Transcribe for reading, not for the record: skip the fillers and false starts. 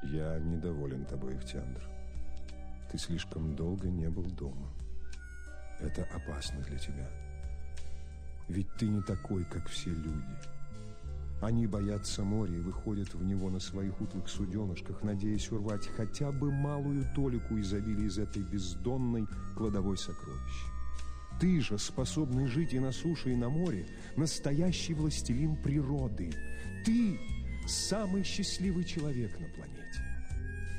Я недоволен тобой, Ихтиандр. Ты слишком долго не был дома. Это опасно для тебя. Ведь ты не такой, как все люди. Они боятся моря и выходят в него на своих утлых суденышках, надеясь урвать хотя бы малую толику изобилия из этой бездонной кладовой сокровищ. Ты же, способный жить и на суше, и на море, настоящий властелин природы. Ты самый счастливый человек на планете.